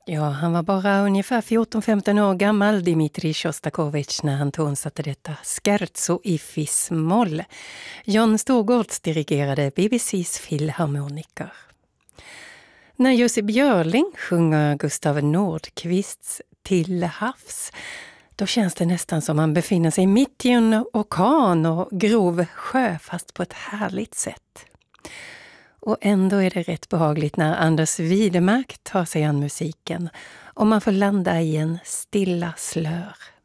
Ja, han var bara ungefär 14-15 år gammal, Dmitrij Sjostakovitj, när han tonsatte detta scherzo i fis-moll. John Storgårds dirigerade BBCs filharmoniker. När Jussi Björling sjunger Gustav Nordqvists Till havs, då känns det nästan som man befinner sig mitt i en orkan och grov sjö, fast på ett härligt sätt. Och ändå är det rätt behagligt när Anders Widemark tar sig an musiken och man får landa i en stilla slör.